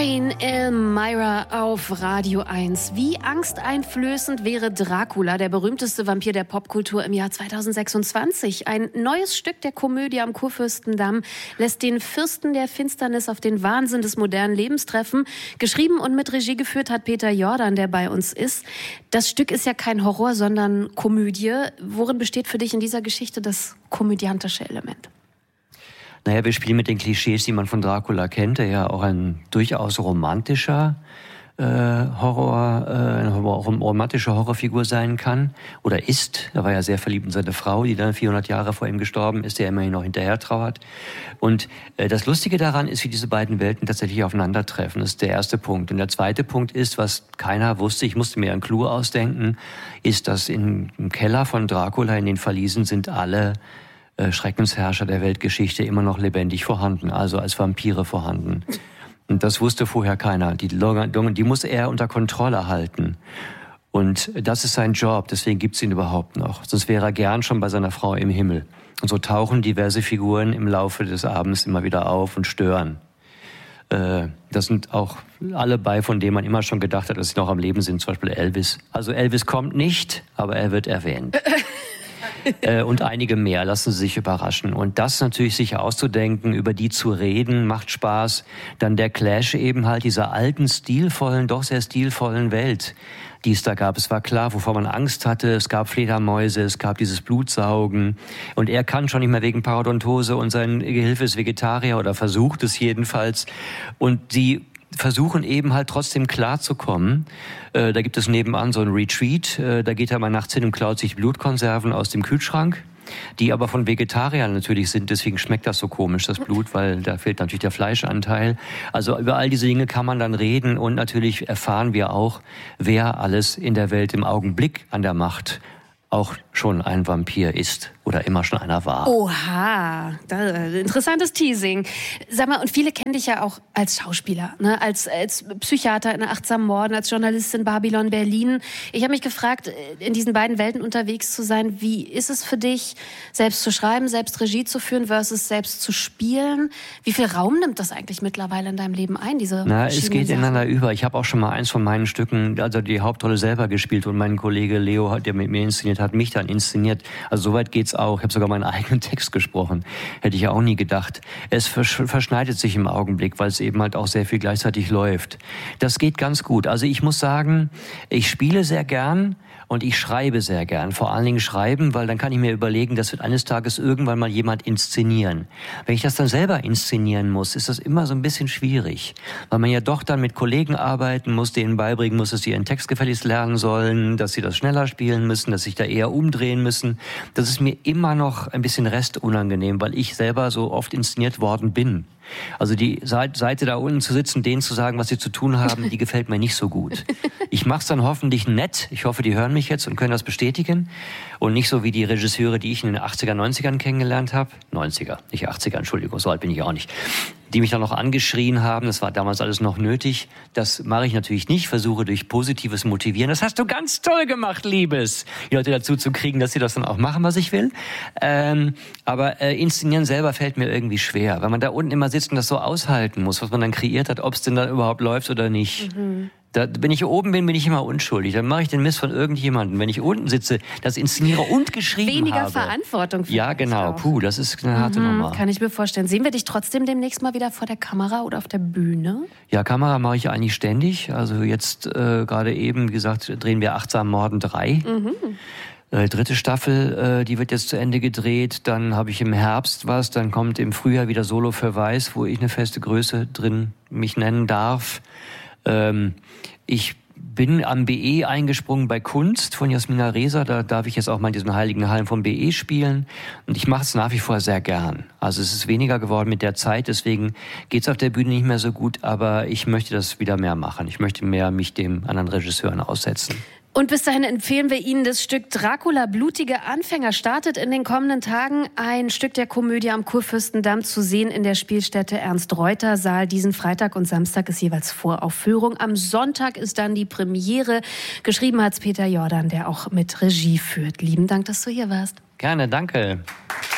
Jane Elmira auf Radio 1. Wie angsteinflößend wäre Dracula, der berühmteste Vampir der Popkultur im Jahr 2026? Ein neues Stück der Komödie am Kurfürstendamm lässt den Fürsten der Finsternis auf den Wahnsinn des modernen Lebens treffen. Geschrieben und mit Regie geführt hat Peter Jordan, der bei uns ist. Das Stück ist ja kein Horror, sondern Komödie. Worin besteht für dich in dieser Geschichte das komödiantische Element? Naja, wir spielen mit den Klischees, die man von Dracula kennt, der ja auch ein durchaus romantische Horrorfigur sein kann oder ist. Er war ja sehr verliebt in seine Frau, die dann 400 Jahre vor ihm gestorben ist, der immerhin noch hinterher trauert. Und das Lustige daran ist, wie diese beiden Welten tatsächlich aufeinandertreffen. Das ist der erste Punkt. Und der zweite Punkt ist, was keiner wusste, ich musste mir einen Clou ausdenken, ist, dass im Keller von Dracula in den Verliesen sind alle Schreckensherrscher der Weltgeschichte immer noch lebendig vorhanden, also als Vampire vorhanden. Und das wusste vorher keiner. Die muss er unter Kontrolle halten. Und das ist sein Job, deswegen gibt's ihn überhaupt noch. Sonst wäre er gern schon bei seiner Frau im Himmel. Und so tauchen diverse Figuren im Laufe des Abends immer wieder auf und stören. Das sind auch alle bei, von denen man immer schon gedacht hat, dass sie noch am Leben sind, zum Beispiel Elvis. Also Elvis kommt nicht, aber er wird erwähnt. Und einige mehr, lassen Sie sich überraschen. Und das natürlich sich auszudenken, über die zu reden, macht Spaß. Dann der Clash eben halt dieser alten, stilvollen, doch sehr stilvollen Welt, die es da gab. Es war klar, wovor man Angst hatte. Es gab Fledermäuse, es gab dieses Blutsaugen. Und er kann schon nicht mehr wegen Parodontose und sein Gehilfe ist Vegetarier oder versucht es jedenfalls. Und die versuchen eben halt trotzdem klarzukommen. Da gibt es nebenan so ein Retreat. Da geht er mal nachts hin und klaut sich Blutkonserven aus dem Kühlschrank, die aber von Vegetariern natürlich sind. Deswegen schmeckt das so komisch, das Blut, weil da fehlt natürlich der Fleischanteil. Also über all diese Dinge kann man dann reden und natürlich erfahren wir auch, wer alles in der Welt im Augenblick an der Macht auch schon ein Vampir ist oder immer schon einer war. Oha, interessantes Teasing. Sag mal, und viele kennen dich ja auch als Schauspieler, ne? als Psychiater in Achtsam Morden, als Journalist in Babylon Berlin. Ich habe mich gefragt, in diesen beiden Welten unterwegs zu sein, wie ist es für dich, selbst zu schreiben, selbst Regie zu führen versus selbst zu spielen? Wie viel Raum nimmt das eigentlich mittlerweile in deinem Leben ein, diese es geht ineinander über. Ich habe auch schon mal eins von meinen Stücken, also die Hauptrolle selber gespielt und mein Kollege Leo, der mit mir inszeniert hat, mich dann inszeniert. Also soweit geht's auch. Ich habe sogar meinen eigenen Text gesprochen. Hätte ich ja auch nie gedacht. Es verschneidet sich im Augenblick, weil es eben halt auch sehr viel gleichzeitig läuft. Das geht ganz gut. Also ich muss sagen, ich spiele sehr gern und ich schreibe sehr gern. Vor allen Dingen schreiben, weil dann kann ich mir überlegen, das wird eines Tages irgendwann mal jemand inszenieren. Wenn ich das dann selber inszenieren muss, ist das immer so ein bisschen schwierig. Weil man ja doch dann mit Kollegen arbeiten muss, denen beibringen muss, dass sie ihren Text gefälligst lernen sollen, dass sie das schneller spielen müssen, dass sich da eher umdrehen müssen. Das ist mir immer noch ein bisschen restunangenehm, weil ich selber so oft inszeniert worden bin. Also die Seite da unten zu sitzen, denen zu sagen, was sie zu tun haben, die gefällt mir nicht so gut. Ich mache es dann hoffentlich nett. Ich hoffe, die hören mich jetzt und können das bestätigen. Und nicht so wie die Regisseure, die ich in den 80er, 90ern kennengelernt habe. 90er, nicht 80er, Entschuldigung, so alt bin ich auch nicht. Die mich dann noch angeschrien haben, das war damals alles noch nötig. Das mache ich natürlich nicht, versuche durch positives Motivieren. Das hast du ganz toll gemacht, Liebes. Die Leute dazu zu kriegen, dass sie das dann auch machen, was ich will. Aber inszenieren selber fällt mir irgendwie schwer, weil man da unten immer sitzt und das so aushalten muss, was man dann kreiert hat, ob es denn dann überhaupt läuft oder nicht. Mhm. Wenn ich oben bin ich immer unschuldig. Dann mache ich den Mist von irgendjemandem. Wenn ich unten sitze, das inszeniere und geschrieben Weniger habe. Verantwortung. Ja, genau. Puh, das ist eine harte Nummer. Kann ich mir vorstellen. Sehen wir dich trotzdem demnächst mal wieder vor der Kamera oder auf der Bühne? Ja, Kamera mache ich eigentlich ständig. Also jetzt gerade eben, wie gesagt, drehen wir Achtsam Morden 3. Mhm. Dritte Staffel, die wird jetzt zu Ende gedreht. Dann habe ich im Herbst was. Dann kommt im Frühjahr wieder Solo für Weiß, wo ich eine feste Größe drin mich nennen darf. Ich bin am BE eingesprungen bei Kunst von Jasmina Reza. Da darf ich jetzt auch mal in diesen heiligen Hallen vom BE spielen. Und ich mache es nach wie vor sehr gern. Also es ist weniger geworden mit der Zeit, deswegen geht's auf der Bühne nicht mehr so gut. Aber ich möchte das wieder mehr machen. Ich möchte mehr mich dem anderen Regisseuren aussetzen. Und bis dahin empfehlen wir Ihnen das Stück Dracula, blutige Anfänger. Startet in den kommenden Tagen ein Stück der Komödie am Kurfürstendamm zu sehen in der Spielstätte Ernst-Reuter-Saal. Diesen Freitag und Samstag ist jeweils Voraufführung. Am Sonntag ist dann die Premiere. Geschrieben hat's Peter Jordan, der auch mit Regie führt. Lieben Dank, dass du hier warst. Gerne, danke.